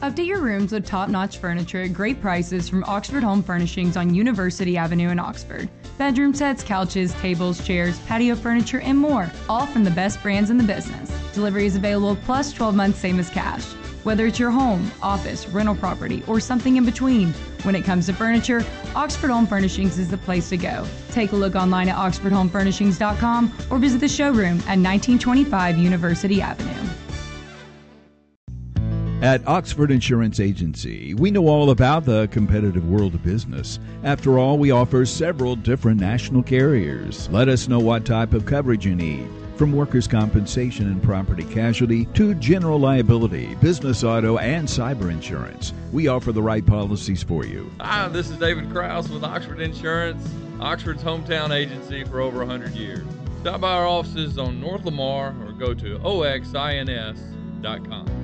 Update your rooms with top-notch furniture at great prices from Oxford Home Furnishings on University Avenue in Oxford. Bedroom sets, couches, tables, chairs, patio furniture, and more, all from the best brands in the business. Delivery is available plus 12 months same as cash. Whether it's your home, office, rental property, or something in between, when it comes to furniture, Oxford Home Furnishings is the place to go. Take a look online at oxfordhomefurnishings.com or visit the showroom at 1925 University Avenue. At Oxford Insurance Agency, we know all about the competitive world of business. After all, we offer several different national carriers. Let us know what type of coverage you need. From workers' compensation and property casualty to general liability, business auto, and cyber insurance, we offer the right policies for you. Hi, this is David Krause with Oxford Insurance, Oxford's hometown agency for over 100 years. Stop by our offices on North Lamar or go to oxins.com.